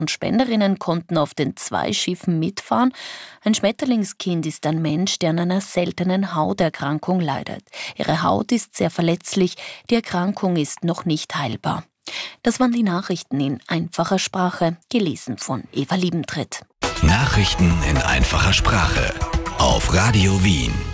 und Spenderinnen konnten auf den 2 Schiffen mitfahren. Ein Schmetterlingskind ist ein Mensch, der an einer seltenen Hauterkrankung leidet. Ihre Haut ist sehr verletzlich, die Erkrankung ist noch nicht heilbar. Das waren die Nachrichten in einfacher Sprache, gelesen von Eva Liebentritt. Nachrichten in einfacher Sprache auf Radio Wien.